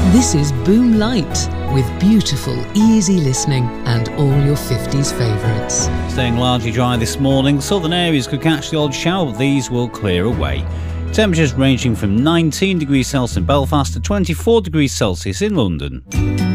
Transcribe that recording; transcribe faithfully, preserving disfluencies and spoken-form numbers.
This is Boom Light with beautiful, easy listening and all your fifties favourites. Staying largely dry this morning, southern areas could catch the odd shower, but these will clear away. Temperatures ranging from nineteen degrees Celsius in Belfast to twenty-four degrees Celsius in London.